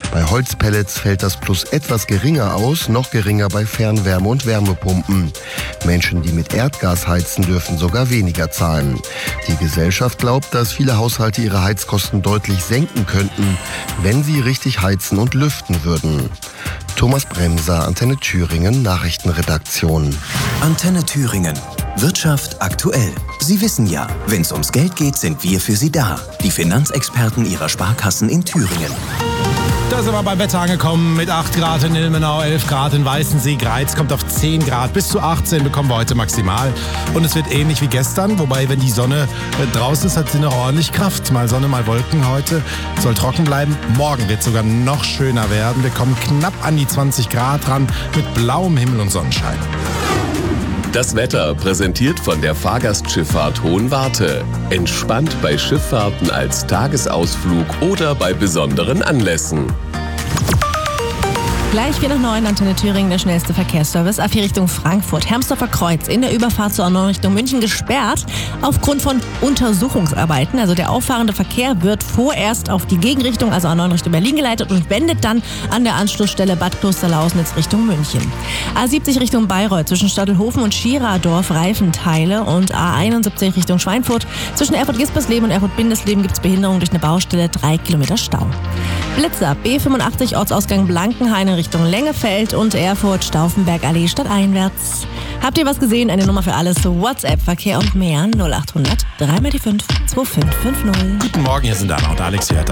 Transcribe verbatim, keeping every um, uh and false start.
Bei Holzpellets fällt das Plus etwas geringer aus, noch geringer bei Fernwärme- und Wärmepumpen. Menschen, die mit Erdgas heizen, dürfen sogar weniger zahlen. Die Gesellschaft glaubt, dass viele Haushalte ihre Heizkosten deutlich senken könnten, wenn sie richtig heizen und lüften würden. Thomas Bremser, Antenne Thüringen, Nachrichtenredaktion. Antenne Thüringen. Wirtschaft aktuell. Sie wissen ja, wenn es ums Geld geht, sind wir für Sie da. Die Finanzexperten Ihrer Sparkassen in Thüringen. Da sind wir beim Wetter angekommen mit acht Grad in Ilmenau, elf Grad in Weißensee. Greiz kommt auf zehn Grad, bis zu achtzehn bekommen wir heute maximal. Und es wird ähnlich wie gestern, wobei, wenn die Sonne draußen ist, hat sie noch ordentlich Kraft. Mal Sonne, mal Wolken heute. Soll trocken bleiben. Morgen wird es sogar noch schöner werden. Wir kommen knapp an die zwanzig Grad ran mit blauem Himmel und Sonnenschein. Das Wetter präsentiert von der Fahrgastschifffahrt Hohenwarte. Entspannt bei Schifffahrten als Tagesausflug oder bei besonderen Anlässen. Gleich vier nach neun, Antenne Thüringen, der schnellste Verkehrsservice. A vier Richtung Frankfurt, Hermsdorfer Kreuz in der Überfahrt zur A neun Richtung München gesperrt aufgrund von Untersuchungsarbeiten. Also der auffahrende Verkehr wird vorerst auf die Gegenrichtung, also A neun Richtung Berlin geleitet und wendet dann an der Anschlussstelle Bad Klosterlausnitz Richtung München. A siebzig Richtung Bayreuth zwischen Stadtelhofen und Schieradorf Reifenteile und A einundsiebzig Richtung Schweinfurt. Zwischen Erfurt-Gispersleben und Erfurt-Bindesleben gibt es Behinderung durch eine Baustelle, drei Kilometer Stau. Blitzer, B fünfundachtzig Ortsausgang Blankenhain in Richtung Lengefeld und Erfurt, Stauffenberg-Allee stadteinwärts. Habt ihr was gesehen? Eine Nummer für alles, WhatsApp, Verkehr und mehr, null acht hundert, drei mal die fünf, zwei fünf fünf null. Guten Morgen, hier sind Anna und Alex. Hier